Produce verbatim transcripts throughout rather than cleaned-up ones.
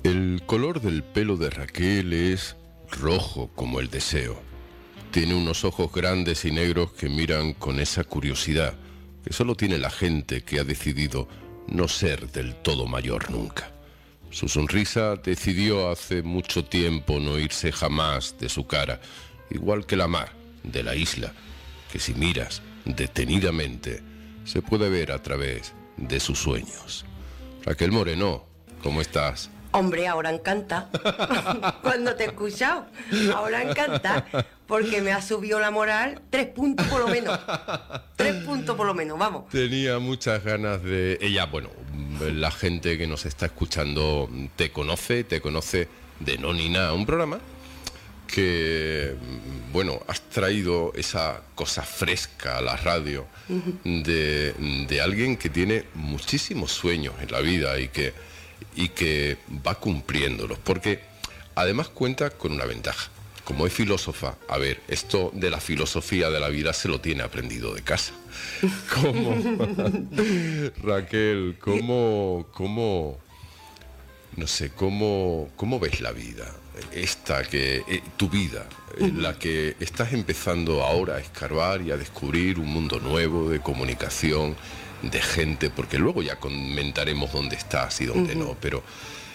El color del pelo de Raquel es rojo como el deseo. Tiene unos ojos grandes y negros que miran con esa curiosidad que solo tiene la gente que ha decidido no ser del todo mayor nunca. Su sonrisa decidió hace mucho tiempo no irse jamás de su cara, igual que la mar de la isla, que si miras detenidamente se puede ver a través de sus sueños. Raquel Moreno, ¿cómo estás? Hombre, ahora encanta. Cuando te he escuchado, ahora encanta, porque me ha subido la moral tres puntos por lo menos. Tres puntos por lo menos, vamos. Tenía muchas ganas de... Ella, bueno, la gente que nos está escuchando te conoce, te conoce de No Ni Nada, un programa que, bueno, has traído esa cosa fresca a la radio de, de alguien que tiene muchísimos sueños en la vida y que... y que va cumpliéndolos, porque además cuenta con una ventaja. Como es filósofa, a ver, esto de la filosofía de la vida se lo tiene aprendido de casa. ¿Cómo? Raquel, ¿cómo, cómo, no sé, cómo, cómo ves la vida? Esta que, eh, tu vida, eh, la que estás empezando ahora a escarbar y a descubrir un mundo nuevo de comunicación, de gente, porque luego ya comentaremos dónde estás y dónde uh-huh. no, pero,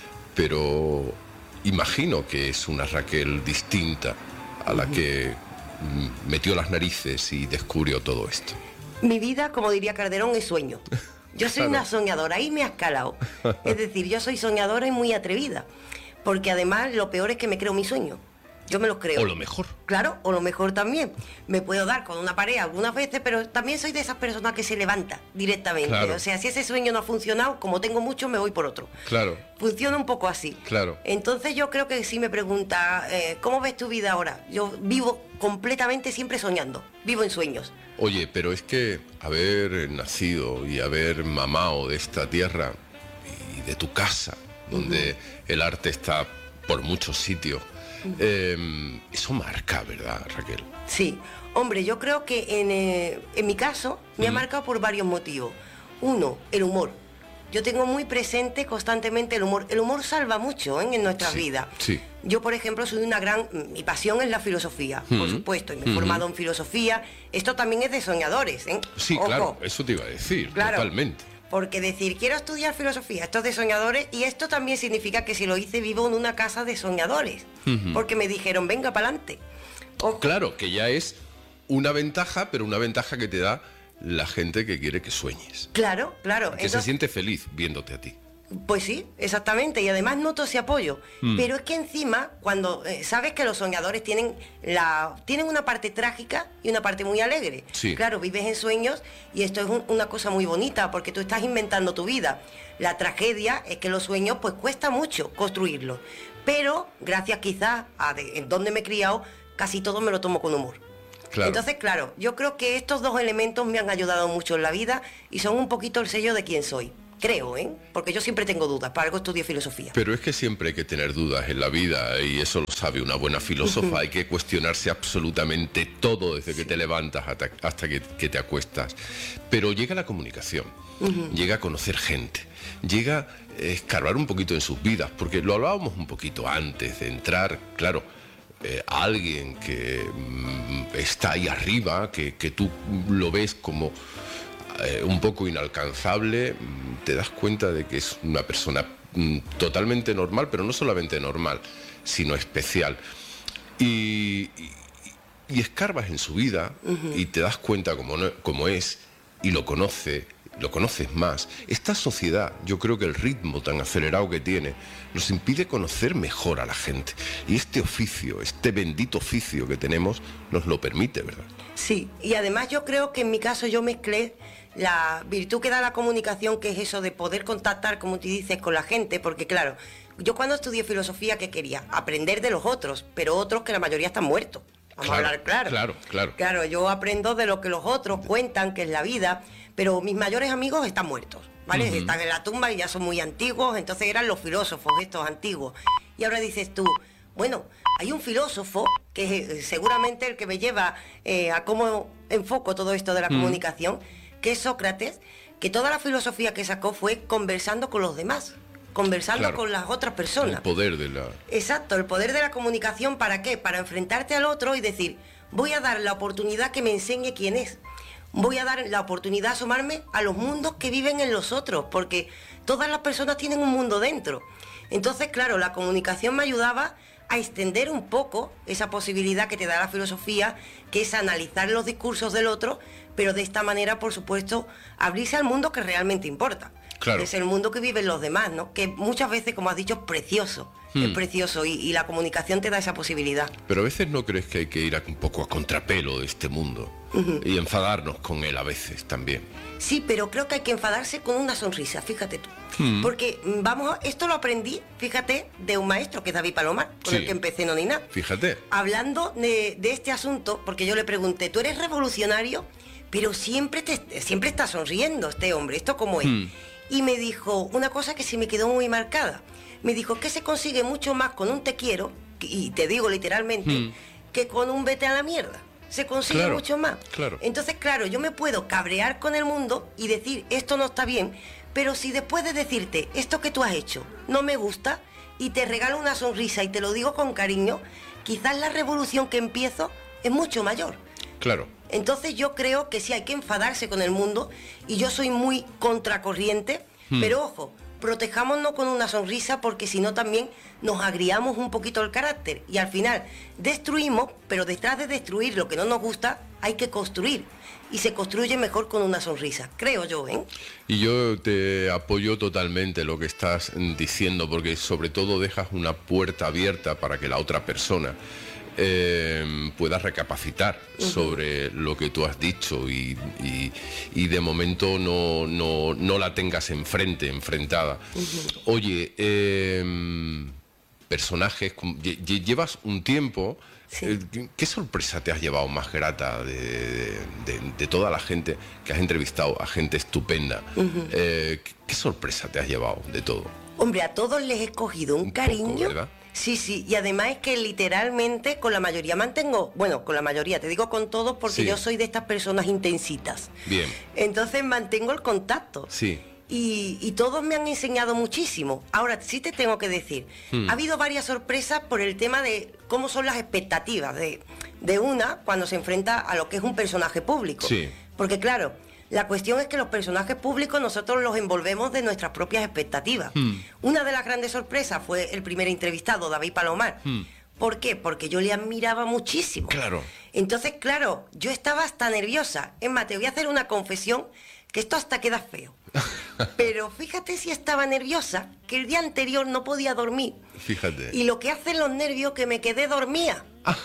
pero imagino que es una Raquel distinta a la uh-huh. que metió las narices y descubrió todo esto. Mi vida, como diría Calderón, es sueño. Yo soy claro. una soñadora, ahí me has calado. Es decir, yo soy soñadora y muy atrevida, porque además lo peor es que me creo mi sueño. Yo me los creo. O lo mejor. Claro, o lo mejor también. Me puedo dar con una pared algunas veces, pero también soy de esas personas que se levanta directamente. Claro. O sea, si ese sueño no ha funcionado, como tengo mucho, me voy por otro. Claro. Funciona un poco así. Claro. Entonces yo creo que si me pregunta, eh, ¿cómo ves tu vida ahora? Yo vivo completamente siempre soñando. Vivo en sueños. Oye, pero es que haber nacido y haber mamado de esta tierra y de tu casa, donde uh-huh. el arte está por muchos sitios, Eh, eso marca, ¿verdad, Raquel? Sí, hombre, yo creo que en, eh, en mi caso me mm. ha marcado por varios motivos. Uno, el humor. Yo tengo muy presente constantemente el humor. El humor salva mucho ¿eh? en nuestras sí, vidas. Sí. Yo, por ejemplo, soy una gran... Mi pasión es la filosofía, mm. por supuesto, y me he mm. formado en filosofía. Esto también es de soñadores, ¿eh? Sí, Ojo. Claro, eso te iba a decir, claro. Totalmente. Porque decir, quiero estudiar filosofía, esto es de soñadores, y esto también significa que si lo hice vivo en una casa de soñadores, uh-huh. porque me dijeron, venga, para adelante. Claro, que ya es una ventaja, pero una ventaja que te da la gente que quiere que sueñes. Claro, claro. Que Entonces, se siente feliz viéndote a ti. Pues sí, exactamente, y además noto ese apoyo. Mm. Pero es que encima, cuando eh, sabes que los soñadores tienen la tienen una parte trágica y una parte muy alegre. Sí. Claro, vives en sueños y esto es un, una cosa muy bonita, porque tú estás inventando tu vida. La tragedia es que los sueños, pues cuesta mucho construirlos. Pero, gracias quizás a de, en donde me he criado, casi todo me lo tomo con humor. Claro. Entonces, claro, yo creo que estos dos elementos me han ayudado mucho en la vida y son un poquito el sello de quién soy. Creo, ¿eh? Porque yo siempre tengo dudas, para algo estudio filosofía. Pero es que siempre hay que tener dudas en la vida, y eso lo sabe una buena filósofa. Hay que cuestionarse absolutamente todo desde sí. que te levantas hasta, hasta que, que te acuestas. Pero llega la comunicación, uh-huh. llega a conocer gente, llega a escarbar un poquito en sus vidas, porque lo hablábamos un poquito antes de entrar, claro, eh, a alguien que mm, está ahí arriba, que, que tú lo ves como... Eh, un poco inalcanzable, te das cuenta de que es una persona mm, totalmente normal, pero no solamente normal, sino especial. Y, y, y escarbas en su vida uh-huh. y te das cuenta cómo no, cómo es, y lo conoce, lo conoces más. Esta sociedad, yo creo que el ritmo tan acelerado que tiene, nos impide conocer mejor a la gente. Y este oficio, este bendito oficio que tenemos, nos lo permite, ¿verdad? Sí, y además yo creo que en mi caso yo mezclé la virtud que da la comunicación, que es eso de poder contactar, como tú dices, con la gente, porque claro, yo cuando estudié filosofía, ¿qué quería? Aprender de los otros, pero otros que la mayoría están muertos. Vamos claro, a hablar claro. Claro, claro. Claro, yo aprendo de lo que los otros cuentan, que es la vida, pero mis mayores amigos están muertos, ¿vale? Uh-huh. Están en la tumba y ya son muy antiguos, entonces eran los filósofos estos antiguos. Y ahora dices tú, bueno, hay un filósofo que es seguramente el que me lleva eh, a cómo enfoco todo esto de la uh-huh. comunicación, que es Sócrates, que toda la filosofía que sacó fue conversando con los demás, conversando Claro. con las otras personas. El poder de la... Exacto, el poder de la comunicación, ¿para qué? Para enfrentarte al otro y decir, voy a dar la oportunidad que me enseñe quién es. Voy a dar la oportunidad de asomarme a los mundos que viven en los otros, porque todas las personas tienen un mundo dentro. Entonces, claro, la comunicación me ayudaba a extender un poco esa posibilidad que te da la filosofía, que es analizar los discursos del otro, pero de esta manera, por supuesto, abrirse al mundo que realmente importa. Claro. Es el mundo que viven los demás, ¿no? Que muchas veces, como has dicho, es precioso. Hmm. Es precioso y, y la comunicación te da esa posibilidad. Pero a veces no crees que hay que ir a- un poco a contrapelo de este mundo y enfadarnos con él a veces también. Sí, pero creo que hay que enfadarse con una sonrisa, fíjate tú. Hmm. Porque, mm, vamos, a- esto lo aprendí, fíjate, de un maestro que es David Palomar, con Sí. el que empecé en Onina. Fíjate. Hablando de, de este asunto, porque yo le pregunté, ¿tú eres revolucionario? Pero siempre, te, siempre está sonriendo este hombre, ¿esto cómo es? Hmm. Y me dijo una cosa que se me quedó muy marcada. Me dijo que se consigue mucho más con un te quiero, y te digo literalmente, Hmm. que con un vete a la mierda. Se consigue Claro, mucho más. claro. Entonces, claro, yo me puedo cabrear con el mundo y decir, esto no está bien, pero si después de decirte, esto que tú has hecho no me gusta, y te regalo una sonrisa y te lo digo con cariño, quizás la revolución que empiezo es mucho mayor. Claro. Entonces yo creo que sí hay que enfadarse con el mundo, y yo soy muy contracorriente, Hmm. pero ojo, protejámonos con una sonrisa, porque si no también nos agriamos un poquito el carácter y al final destruimos, pero detrás de destruir lo que no nos gusta hay que construir, y se construye mejor con una sonrisa, creo yo, ¿eh? Y yo te apoyo totalmente lo que estás diciendo, porque sobre todo dejas una puerta abierta para que la otra persona eh, pueda recapacitar sobre lo que tú has dicho y, y- y de momento no, no, no la tengas enfrente, enfrentada. Oye, eh, personajes, con- lle- lle- llevas un tiempo... Sí. eh, ¿qué- ¿Qué sorpresa te has llevado más grata de, de- de- de toda la gente que has entrevistado, a gente estupenda? Eh, ¿qué, qué sorpresa te has llevado de todo? Hombre, a todos les he cogido un, Un poco, cariño. ¿verdad? Sí, sí, y además es que literalmente con la mayoría mantengo, bueno, con la mayoría, te digo con todos porque Sí. yo soy de estas personas intensitas. Bien. Entonces mantengo el contacto. Sí. Y, y todos me han enseñado muchísimo. Ahora, sí te tengo que decir, Hmm. ha habido varias sorpresas por el tema de cómo son las expectativas de, de una cuando se enfrenta a lo que es un personaje público. Sí. Porque claro, la cuestión es que los personajes públicos nosotros los envolvemos de nuestras propias expectativas. Hmm. Una de las grandes sorpresas fue el primer entrevistado, David Palomar. Hmm. ¿Por qué? Porque yo le admiraba muchísimo. Claro. Entonces, claro, yo estaba hasta nerviosa. Es más, te voy a hacer una confesión, que esto hasta queda feo. Pero fíjate si estaba nerviosa, que el día anterior no podía dormir. Fíjate. Y lo que hacen los nervios, que me quedé dormida.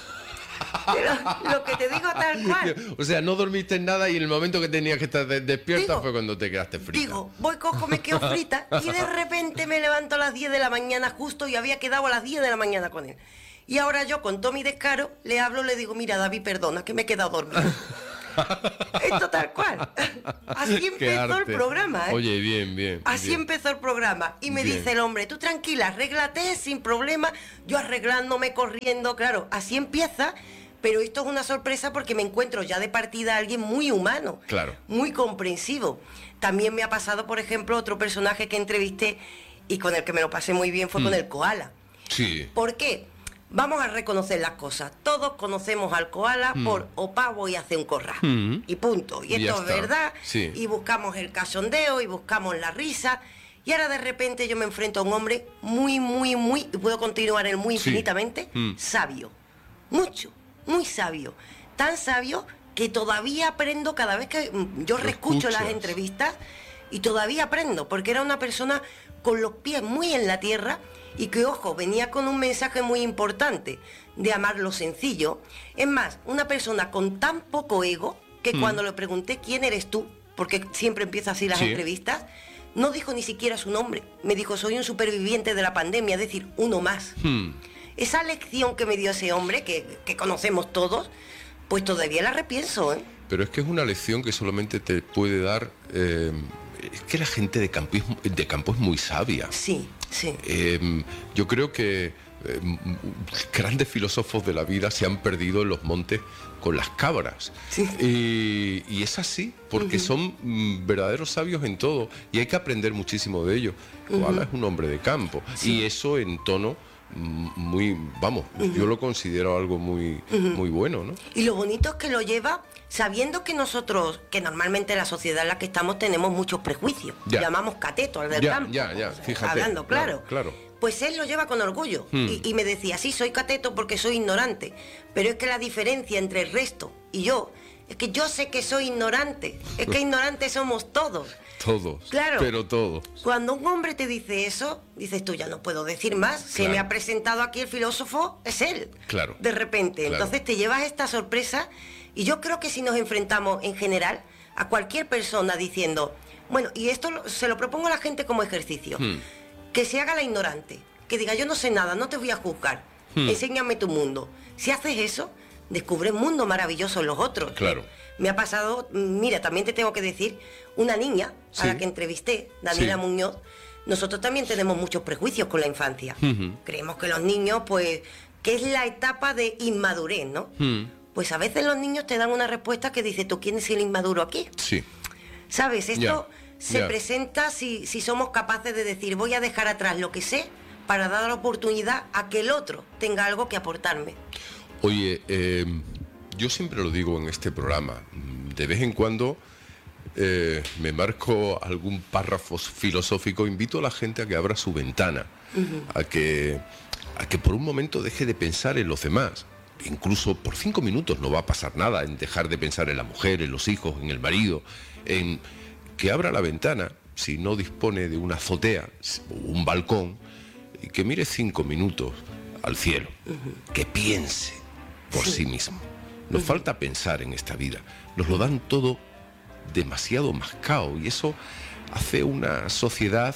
Pero lo que te digo tal cual. O sea, no dormiste en nada y en el momento que tenías que estar de- despierta Digo- fue cuando te quedaste frita. Digo, voy, cojo, me quedo frita y de repente me levanto a las diez de la mañana justo y había quedado a las diez de la mañana con él. Y ahora yo, con todo mi descaro, le hablo, le digo, mira, David, perdona, que me he quedado dormida. Esto tal cual. Así Qué empezó el arte. programa, ¿eh? Oye, bien, bien. Así bien. empezó el programa. Y me Bien. dice el hombre, tú tranquila, arréglate sin problema. Yo arreglándome, corriendo, claro. Así empieza, pero esto es una sorpresa porque me encuentro ya de partida a alguien muy humano. Claro. Muy comprensivo. También me ha pasado, por ejemplo, otro personaje que entrevisté y con el que me lo pasé muy bien fue Mm. con el koala. Sí. ¿Por qué? Vamos a reconocer las cosas. Todos conocemos al koala por opa, voy a hacer un corral. Mm. Y punto. Y Y ya esto es está. verdad. Sí. Y buscamos el cachondeo y buscamos la risa. Y ahora de repente yo me enfrento a un hombre muy, muy, muy, y puedo continuar el muy Sí. infinitamente, Mm. sabio. Mucho, muy sabio. Tan sabio que todavía aprendo cada vez que mm, yo Lo reescucho las escuchas. entrevistas y todavía aprendo, porque era una persona con los pies muy en la tierra y que, ojo, venía con un mensaje muy importante de amar lo sencillo. Es más, una persona con tan poco ego que Mm. cuando le pregunté quién eres tú, porque siempre empieza así las Sí. entrevistas, no dijo ni siquiera su nombre. Me dijo, soy un superviviente de la pandemia, es decir, uno más. Hmm. Esa lección que me dio ese hombre, que, que conocemos todos, pues todavía la repienso, ¿eh? Pero es que es una lección que solamente te puede dar... eh, es que la gente de campo, es, de campo es muy sabia. Sí, sí. Eh, yo creo que eh, grandes filósofos de la vida se han perdido en los montes con las cabras. Sí. Y, y es así, porque uh-huh. son mm, verdaderos sabios en todo, y hay que aprender muchísimo de ellos. Koala uh-huh. es un hombre de campo, sí. y eso en tono muy, vamos, uh-huh. yo lo considero algo muy, uh-huh. muy bueno, ¿no? Y lo bonito es que lo lleva sabiendo que nosotros, que normalmente en la sociedad en la que estamos tenemos muchos prejuicios, ya. llamamos cateto al del ya, campo, ya, ya, fíjate, hablando claro, claro, claro. Pues él lo lleva con orgullo hmm. y, y me decía, sí, soy cateto porque soy ignorante, pero es que la diferencia entre el resto y yo es que yo sé que soy ignorante, es que ignorantes somos todos. Todos, claro, pero todos. Cuando un hombre te dice eso, dices tú, ya no puedo decir más, claro. se me ha presentado aquí el filósofo, es él. Claro. De repente, claro. entonces te llevas esta sorpresa, y yo creo que si nos enfrentamos en general a cualquier persona diciendo, bueno, y esto lo, se lo propongo a la gente como ejercicio, hmm. que se haga la ignorante, que diga, yo no sé nada, no te voy a juzgar, hmm. enséñame tu mundo. Si haces eso, descubres mundo maravilloso en los otros. Claro. Me ha pasado, mira, también te tengo que decir, una niña a sí. la que entrevisté, Daniela sí. Muñoz, nosotros también tenemos muchos prejuicios con la infancia. Uh-huh. Creemos que los niños, pues, que es la etapa de inmadurez, ¿no? Uh-huh. Pues a veces los niños te dan una respuesta que dice, ¿tú quién es el inmaduro aquí? Sí. ¿Sabes? Esto yeah. se yeah. presenta si, si somos capaces de decir, voy a dejar atrás lo que sé para dar la oportunidad a que el otro tenga algo que aportarme. Oye, eh, yo siempre lo digo en este programa, de vez en cuando eh, me marco algún párrafo filosófico, invito a la gente a que abra su ventana, uh-huh. a que, a que por un momento deje de pensar en los demás. Incluso por cinco minutos no va a pasar nada en dejar de pensar en la mujer, en los hijos, en el marido, en que abra la ventana, si no dispone de una azotea o un balcón, y que mire cinco minutos al cielo, uh-huh. que piense por sí, sí mismo. Nos uh-huh. falta pensar en esta vida, nos lo dan todo demasiado mascado, y eso hace una sociedad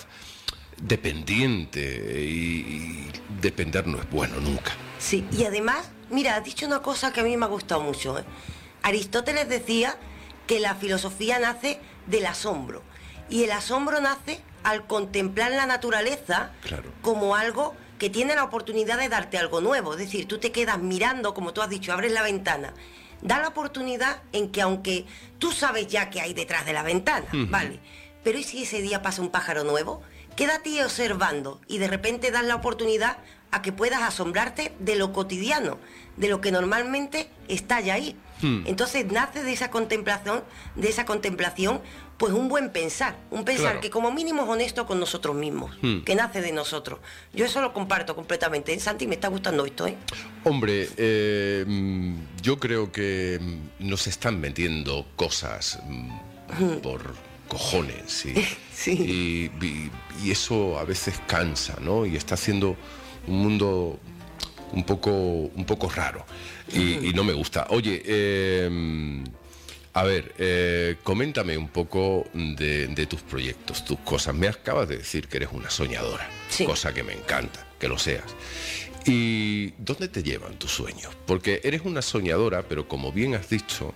dependiente, y, y depender no es bueno nunca. Sí, y además, mira, has dicho una cosa que a mí me ha gustado mucho, ¿eh? Aristóteles decía que la filosofía nace del asombro, y el asombro nace al contemplar la naturaleza claro. como algo que tiene la oportunidad de darte algo nuevo. Es decir, tú te quedas mirando, como tú has dicho, abres la ventana, da la oportunidad en que, aunque tú sabes ya qué hay detrás de la ventana, uh-huh. ¿vale? Pero ¿y si ese día pasa un pájaro nuevo? Quédate observando, y de repente das la oportunidad a que puedas asombrarte de lo cotidiano, de lo que normalmente está ya ahí. Hmm. Entonces nace de esa contemplación, de esa contemplación, pues un buen pensar, un pensar claro. que como mínimo es honesto con nosotros mismos, hmm. que nace de nosotros. Yo eso lo comparto completamente. Santi, me está gustando esto, ¿eh? Hombre, eh, yo creo que nos están metiendo cosas hmm. por cojones, y, sí. y, y, y eso a veces cansa, ¿no? Y está haciendo un mundo un poco, un poco raro, y, y no me gusta. Oye, eh, a ver, eh, coméntame un poco de, de tus proyectos, tus cosas. Me acabas de decir que eres una soñadora, sí. cosa que me encanta, que lo seas. ¿Y dónde te llevan tus sueños? Porque eres una soñadora, pero como bien has dicho,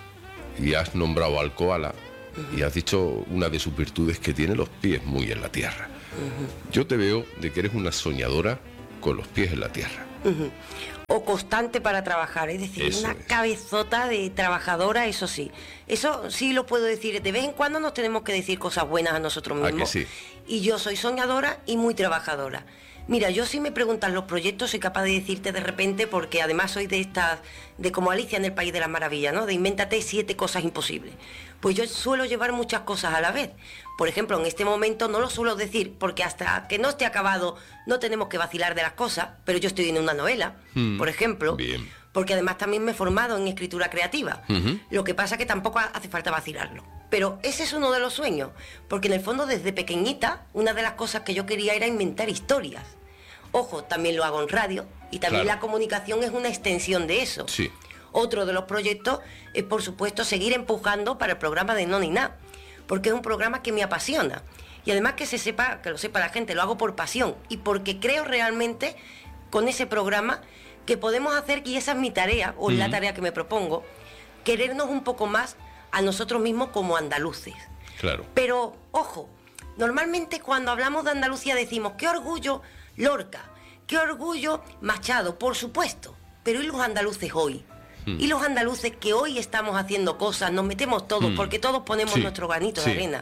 y has nombrado al koala, uh-huh. y has dicho una de sus virtudes, que tiene los pies muy en la tierra. Uh-huh. Yo te veo de que eres una soñadora con los pies en la tierra. Uh-huh. O constante para trabajar, es decir, eso una es. Cabezota de trabajadora, eso sí. Eso sí lo puedo decir. De vez en cuando nos tenemos que decir cosas buenas a nosotros mismos. ¿A que sí? Y yo soy soñadora y muy trabajadora. Mira, yo si me preguntan los proyectos soy capaz de decirte de repente, porque además soy de estas, de como Alicia en el País de las Maravillas, ¿no? De invéntate siete cosas imposibles. Pues yo suelo llevar muchas cosas a la vez. Por ejemplo, en este momento no lo suelo decir, porque hasta que no esté acabado no tenemos que vacilar de las cosas, pero yo estoy en una novela, mm, por ejemplo, bien. Porque además también me he formado en escritura creativa. Uh-huh. Lo que pasa que tampoco hace falta vacilarlo. Pero ese es uno de los sueños, porque en el fondo desde pequeñita una de las cosas que yo quería era inventar historias. Ojo, también lo hago en radio, y también claro. la comunicación es una extensión de eso. Sí. Otro de los proyectos es, por supuesto, seguir empujando para el programa de No Ni Nada, porque es un programa que me apasiona. Y además que se sepa, que lo sepa la gente, lo hago por pasión y porque creo realmente con ese programa que podemos hacer, y esa es mi tarea, o uh-huh. la tarea que me propongo, querernos un poco más a nosotros mismos como andaluces. Claro. Pero, ojo, normalmente cuando hablamos de Andalucía decimos, qué orgullo Lorca, qué orgullo Machado, por supuesto, pero ¿y los andaluces hoy? Mm. Y los andaluces que hoy estamos haciendo cosas, nos metemos todos, mm. porque todos ponemos sí. nuestro granito sí. de arena.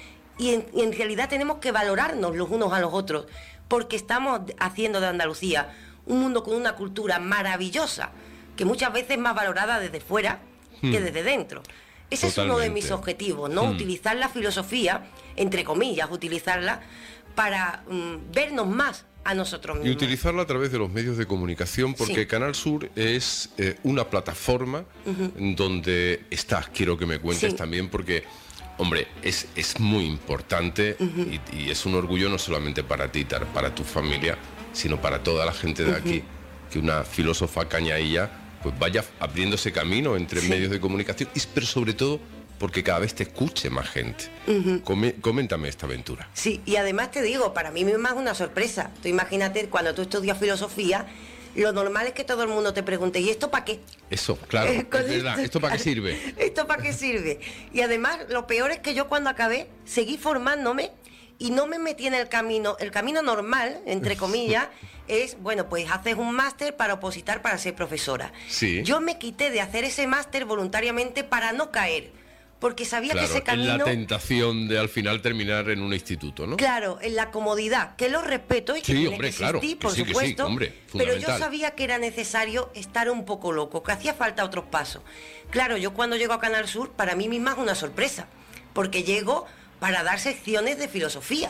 Y en, y en realidad tenemos que valorarnos los unos a los otros, porque estamos haciendo de Andalucía un mundo con una cultura maravillosa, que muchas veces es más valorada desde fuera mm. que desde dentro. Ese Totalmente. es uno de mis objetivos, ¿no? Mm. Utilizar la filosofía, entre comillas, utilizarla para um, vernos más a nosotros mismos. Y utilizarla a través de los medios de comunicación, porque sí. Canal Sur es eh, una plataforma uh-huh. donde estás. Quiero que me cuentes sí. también, porque, hombre, es, es muy importante uh-huh. y, y es un orgullo no solamente para ti, para tu familia, sino para toda la gente de uh-huh. aquí, que una filósofa cañailla pues vaya abriéndose camino entre sí. medios de comunicación, y, pero sobre todo porque cada vez te escuche más gente. Uh-huh. Come, coméntame esta aventura. Sí, y además te digo, para mí misma es una sorpresa. Tú imagínate, cuando tú estudias filosofía, lo normal es que todo el mundo te pregunte, ¿y esto para qué? Eso, claro, es verdad, esto, ¿esto para qué sirve? ¿Esto para qué sirve? Y además, lo peor es que yo cuando acabé, seguí formándome y no me metí en el camino. El camino normal, entre comillas, es, bueno, pues haces un máster para opositar para ser profesora. Sí. Yo me quité de hacer ese máster voluntariamente para no caer, porque sabía claro, que ese camino... en la tentación de al final terminar en un instituto, ¿no? Claro, en la comodidad, que lo respeto y que sí, tiene hombre, que claro, existir, que por sí, supuesto, que sí, hombre, pero yo sabía que era necesario estar un poco loco, que hacía falta otros pasos. Claro, yo cuando llego a Canal Sur, para mí misma es una sorpresa, porque llego para dar secciones de filosofía.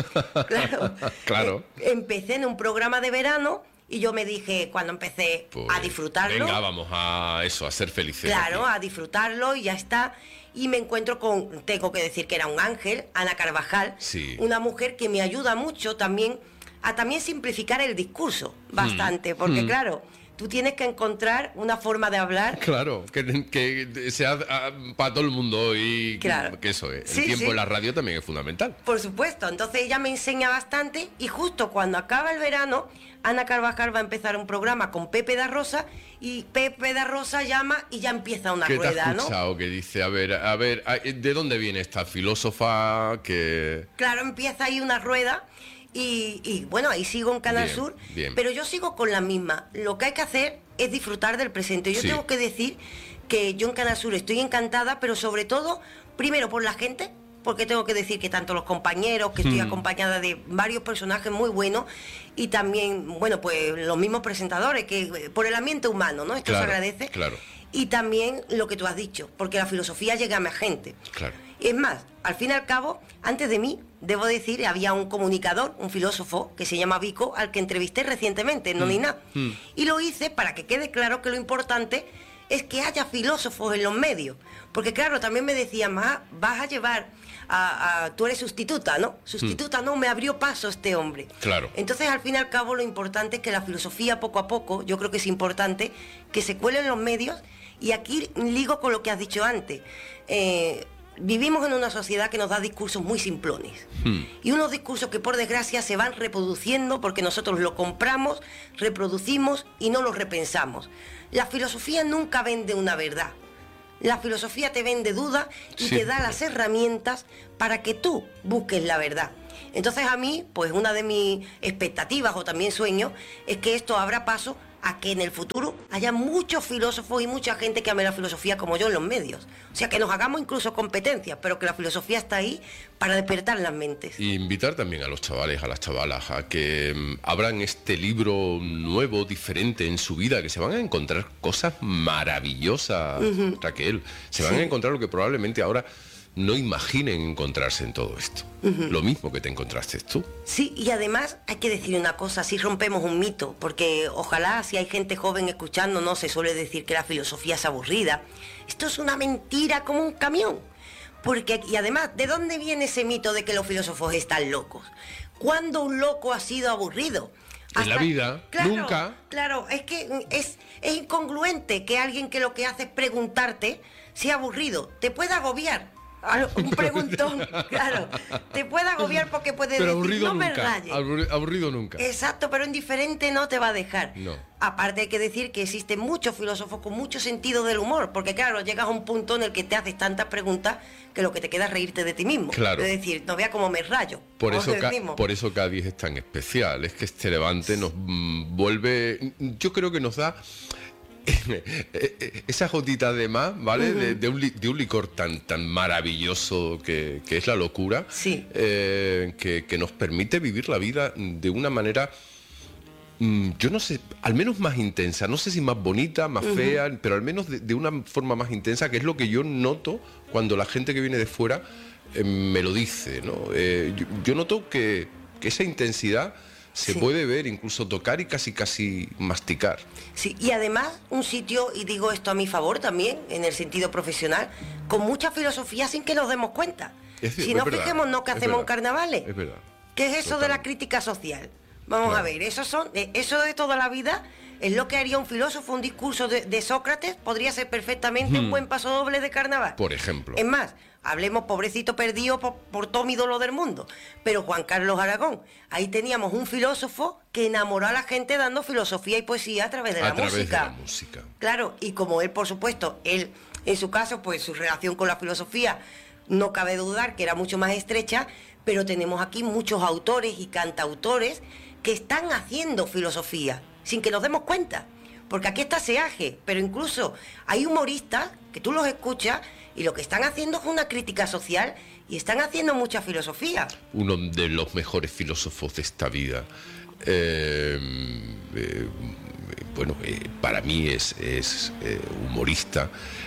Claro. Claro. Eh, empecé en un programa de verano y yo me dije, cuando empecé pues, a disfrutarlo... Venga, vamos a eso, a ser felices. Claro, aquí. a disfrutarlo y ya está. Y me encuentro con, tengo que decir que era un ángel, Ana Carvajal, sí. una mujer que me ayuda mucho también a también simplificar el discurso bastante, mm. porque mm. claro... Tú tienes que encontrar una forma de hablar. Claro, que, que sea para todo el mundo y claro. que eso es. El sí, tiempo sí. en la radio también es fundamental. Por supuesto, entonces ella me enseña bastante y justo cuando acaba el verano, Ana Carvajal va a empezar un programa con Pepe da Rosa y Pepe da Rosa llama y ya empieza una ¿Qué rueda, te has escuchado, ¿no? Que dice, a ver, a ver, ¿de dónde viene esta filósofa que...? Claro, empieza ahí una rueda. Y, y bueno, ahí sigo en Canal bien, Sur, bien. Pero yo sigo con la misma. Lo que hay que hacer es disfrutar del presente. Yo sí. tengo que decir que yo en Canal Sur estoy encantada, pero sobre todo, primero por la gente, porque tengo que decir que tanto los compañeros, que estoy hmm. acompañada de varios personajes muy buenos, y también, bueno, pues los mismos presentadores, que por el ambiente humano, ¿no? Esto claro, se agradece. Claro. Y también lo que tú has dicho, porque la filosofía llega a más gente. Claro. Es más, al fin y al cabo, antes de mí, debo decir, había un comunicador, un filósofo, que se llama Vico, al que entrevisté recientemente en No Ni Nada. Mm. Y lo hice para que quede claro que lo importante es que haya filósofos en los medios. Porque claro, también me decían, ah, vas a llevar a, a... Tú eres sustituta, ¿no? Sustituta, mm. no, me abrió paso este hombre. Claro. Entonces, al fin y al cabo, lo importante es que la filosofía, poco a poco, yo creo que es importante que se cuele en los medios. Y aquí ligo con lo que has dicho antes. Eh... Vivimos en una sociedad que nos da discursos muy simplones. Hmm. Y unos discursos que por desgracia se van reproduciendo porque nosotros lo compramos, reproducimos y no los repensamos. La filosofía nunca vende una verdad. La filosofía te vende duda y sí. te da las herramientas para que tú busques la verdad. Entonces a mí, pues una de mis expectativas o también sueños es que esto abra paso a que en el futuro haya muchos filósofos y mucha gente que ame la filosofía como yo en los medios. O sea, que nos hagamos incluso competencias, pero que la filosofía está ahí para despertar las mentes. Y invitar también a los chavales, a las chavalas, a que um, abran este libro nuevo, diferente en su vida, que se van a encontrar cosas maravillosas, uh-huh. Raquel. Se van sí. a encontrar lo que probablemente ahora no imaginen encontrarse en todo esto. Uh-huh. Lo mismo que te encontraste tú. Sí, y además hay que decir una cosa, si rompemos un mito, porque ojalá si hay gente joven escuchando, no se suele decir que la filosofía es aburrida. Esto es una mentira como un camión. Porque, y además, ¿de dónde viene ese mito de que los filósofos están locos? ¿Cuándo un loco ha sido aburrido? Hasta, en la vida, claro, nunca. Claro, es que es, es incongruente que alguien que lo que hace es preguntarte sea aburrido. Te puede agobiar. Un preguntón, claro. Te puede agobiar porque puede pero decir, aburrido no me nunca, rayes. abur- aburrido nunca. Exacto, pero indiferente no te va a dejar. No. Aparte hay que decir que existen muchos filósofos con mucho sentido del humor, porque claro, llegas a un punto en el que te haces tantas preguntas que lo que te queda es reírte de ti mismo. Claro. Es decir, no vea cómo me rayo. Por eso, Ca- decimos. por eso Cádiz es tan especial, es que este Levante nos mm, vuelve, yo creo que nos da esa gotita de más, ¿vale? Uh-huh. de, de, un li, de un licor tan, tan maravilloso que, que es la locura, sí. eh, que, que nos permite vivir la vida de una manera, mm, yo no sé, al menos más intensa, no sé si más bonita, más uh-huh. fea, pero al menos de, de una forma más intensa, que es lo que yo noto cuando la gente que viene de fuera eh, me lo dice, ¿no? Eh, yo, yo noto que, que esa intensidad se sí. puede ver, incluso tocar y casi casi masticar. Sí, y además un sitio, y digo esto a mi favor también, en el sentido profesional, con mucha filosofía sin que nos demos cuenta. Es, si es no verdad, fijemos, no que hacemos verdad, en carnavales. Es verdad. ¿Qué es eso Total. de la crítica social? Vamos claro. a ver, eso, son, eso de toda la vida es lo que haría un filósofo, un discurso de, de Sócrates, podría ser perfectamente hmm. un buen paso doble de carnaval. Por ejemplo. Es más, hablemos pobrecito perdido por, por todo mi dolor del mundo, pero Juan Carlos Aragón, ahí teníamos un filósofo que enamoró a la gente dando filosofía y poesía a través de a la través música. De la música. Claro, y como él, por supuesto, él, en su caso, pues su relación con la filosofía, no cabe dudar que era mucho más estrecha, pero tenemos aquí muchos autores y cantautores que están haciendo filosofía, sin que nos demos cuenta, porque aquí está Seaje, pero incluso hay humoristas que tú los escuchas y lo que están haciendo es una crítica social y están haciendo mucha filosofía. Uno de los mejores filósofos de esta vida, eh, eh, bueno, eh, para mí es, es eh, humorista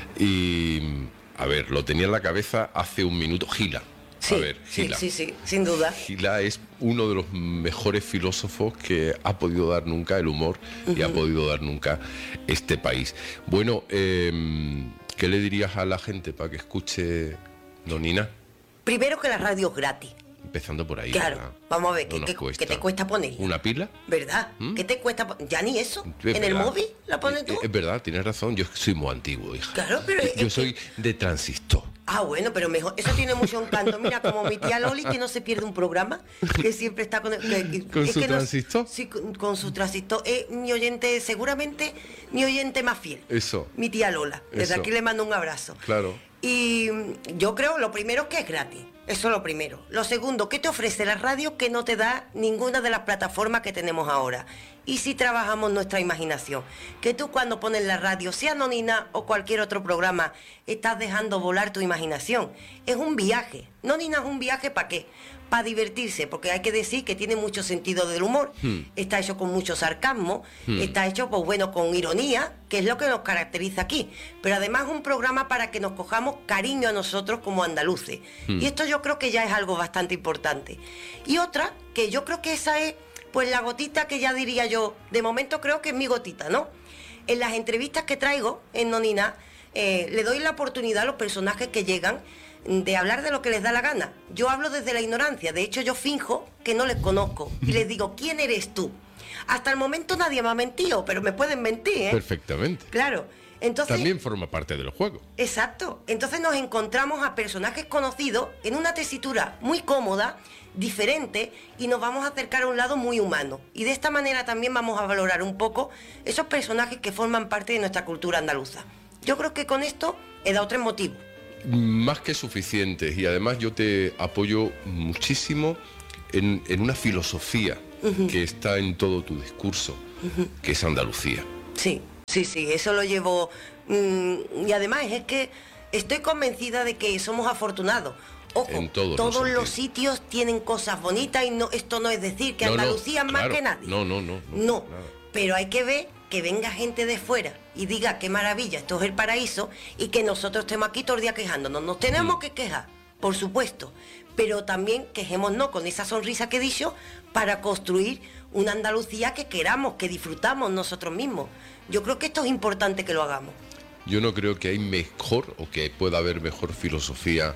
y, a ver, lo tenía en la cabeza hace un minuto, Gila. Sí, a ver, Gila. sí, sí, sí, sin duda. Gila es uno de los mejores filósofos que ha podido dar nunca el humor uh-huh. y ha podido dar nunca este país. Bueno, eh, ¿qué le dirías a la gente para que escuche Nonina? Primero que la radio es gratis. Empezando por ahí. Claro, ¿verdad? vamos a ver, no ¿qué, qué, ¿qué te cuesta ponerla? ¿Una pila? ¿Verdad? ¿Mm? ¿Qué te cuesta? Ya ni eso. Es ¿En verdad. el móvil la pones tú? Es, es verdad, tienes razón. Yo soy muy antiguo, hija. Claro, pero... Yo es soy que... de transistor. Ah, bueno, pero mejor. Eso tiene mucho encanto. Mira, como mi tía Loli, que no se pierde un programa, que siempre está con... Que, que, ¿Con es su que transistor? No, sí, con, con su transistor. Es mi oyente, seguramente, mi oyente más fiel. Eso. Mi tía Lola. Desde Eso. aquí le mando un abrazo. Claro. Y yo creo, lo primero es que es gratis. Eso es lo primero. Lo segundo, ¿qué te ofrece la radio que no te da ninguna de las plataformas que tenemos ahora? Y si trabajamos nuestra imaginación, que tú cuando pones la radio, sea Nonina o cualquier otro programa, estás dejando volar tu imaginación. Es un viaje. Nonina es un viaje ¿para qué? Para divertirse, porque hay que decir que tiene mucho sentido del humor. Hmm. Está hecho con mucho sarcasmo, hmm. está hecho, pues bueno, con ironía, que es lo que nos caracteriza aquí. Pero además es un programa para que nos cojamos cariño a nosotros como andaluces. Hmm. Y esto yo creo que ya es algo bastante importante. Y otra, que yo creo que esa es, pues la gotita que ya diría yo, de momento creo que es mi gotita, ¿no? En las entrevistas que traigo en Nonina, eh, le doy la oportunidad a los personajes que llegan de hablar de lo que les da la gana. Yo hablo desde la ignorancia, de hecho yo finjo que no les conozco y les digo, ¿quién eres tú? Hasta el momento nadie me ha mentido, pero me pueden mentir, ¿eh? Perfectamente. Claro. Entonces, también forma parte del juego. Exacto. Entonces nos encontramos a personajes conocidos en una tesitura muy cómoda, diferente, y nos vamos a acercar a un lado muy humano. Y de esta manera también vamos a valorar un poco esos personajes que forman parte de nuestra cultura andaluza. Yo creo que con esto he dado tres motivos. Más que suficientes, y además yo te apoyo muchísimo en, en una filosofía uh-huh. que está en todo tu discurso, uh-huh. que es Andalucía. Sí, sí, sí, eso lo llevo. Mmm, y además es que estoy convencida de que somos afortunados. Ojo, en todos, todos los, los sitios tienen cosas bonitas y no, esto no es decir que no, Andalucía no, es más claro, que nadie. No, no, no. No, no pero hay que ver que venga gente de fuera y diga qué maravilla, esto es el paraíso, y que nosotros estemos aquí todo el día quejándonos. Nos tenemos mm. que quejar, por supuesto, pero también quejémonos con esa sonrisa que he dicho para construir una Andalucía que queramos, que disfrutamos nosotros mismos. Yo creo que esto es importante que lo hagamos. Yo no creo que hay mejor o que pueda haber mejor filosofía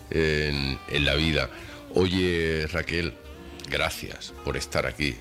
en, en la vida. Oye, Raquel, gracias por estar aquí.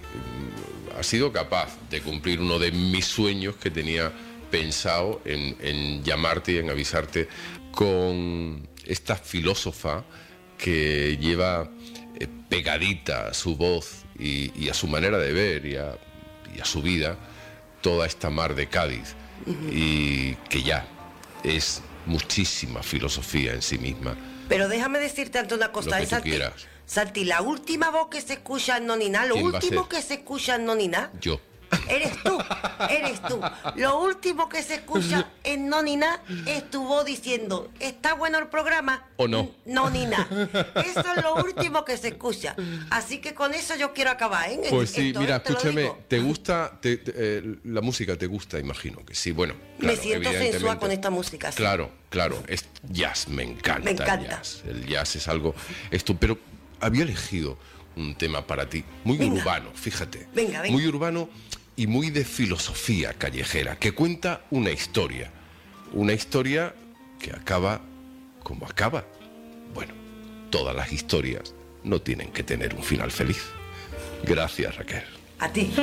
Has sido capaz de cumplir uno de mis sueños que tenía pensado en, en llamarte y en avisarte con esta filósofa que lleva eh, pegadita a su voz y, y a su manera de ver y a, y a su vida toda esta mar de Cádiz, uh-huh. y que ya es muchísima filosofía en sí misma. Pero déjame decirte antes una cosa, Lo que tú Santi, quieras. Santi, la última voz que se escucha en Nonina, lo último que se escucha en Nonina, yo. Eres tú, eres tú. Lo último que se escucha en Nonina es tu voz diciendo, ¿está bueno el programa? ¿O no? No, ni nada. Eso es lo último que se escucha. Así que con eso yo quiero acabar, ¿eh? Pues sí, Esto, mira, te escúchame, ¿te gusta te, te, eh, la música? ¿Te gusta? Imagino que sí. Bueno, claro, me siento sensual con esta música. Sí. Claro, claro, es jazz, me encanta. Me encanta. El jazz, el jazz es algo... Esto, pero había elegido un tema para ti, muy venga. urbano, fíjate. Venga, venga. Muy urbano y muy de filosofía callejera, que cuenta una historia. Una historia que acaba como acaba. Bueno, todas las historias no tienen que tener un final feliz. Gracias, Raquel. A ti.